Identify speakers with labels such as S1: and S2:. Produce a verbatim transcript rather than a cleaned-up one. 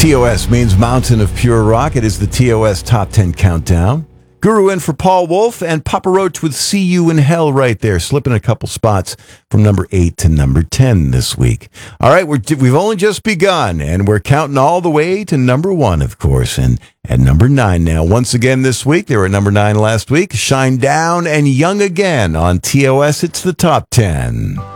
S1: T O S means Mountain of Pure Rock. It is the T O S Top ten Countdown. Guru in for Paul Wolf, and Papa Roach with See You in Hell right there, slipping a couple spots from number eight to number ten this week. All right, we're, we've only just begun, and we're counting all the way to number one, of course, and at number nine now. Once again this week, they were at number nine last week. Shine Down and Young Again on T O S. It's the Top ten.